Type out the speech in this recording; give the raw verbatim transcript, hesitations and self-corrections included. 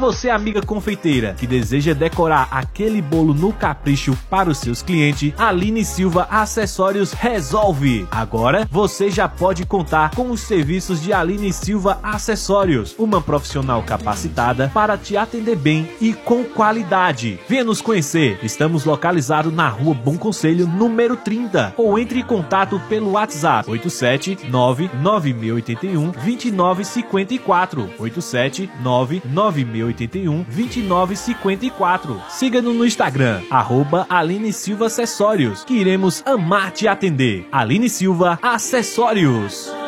você, amiga confeiteira, que deseja decorar aquele bolo no capricho para os seus clientes, Aline Silva Acessórios resolve. Agora você já pode contar com os serviços de Aline Silva Acessórios, uma profissional capacitada para te atender bem e com qualidade. Venha nos conhecer. Estamos localizados na Rua Bom Conselho, número trinta, ou entre em contato pelo WhatsApp oito sete nove nove seis oito um dois nove cinco quatro, oito sete nove nove seis oito um dois nove cinco quatro. Siga-nos no Instagram, arroba Aline Silva Acessórios, que iremos amar te atender. Aline Silva Acessórios.